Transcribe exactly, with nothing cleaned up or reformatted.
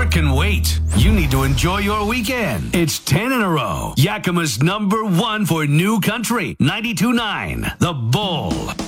Work can wait. You need to enjoy your weekend. It's ten in a row. Yakima's number one for new country. ninety-two point nine. The Bull.